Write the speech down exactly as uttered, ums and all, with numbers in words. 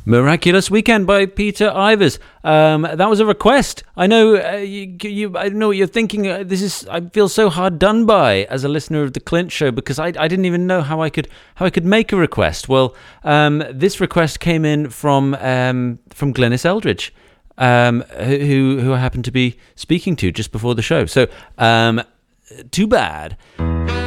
Miraculous Weekend by Peter Ivers. Um, that was a request. I know uh, you, you. I know what you're thinking. Uh, this is. I feel so hard done by as a listener of the Clint Show because I, I didn't even know how I could how I could make a request. Well, um, this request came in from um, from Glenys Eldridge, um, who who I happened to be speaking to just before the show. So, um, too bad.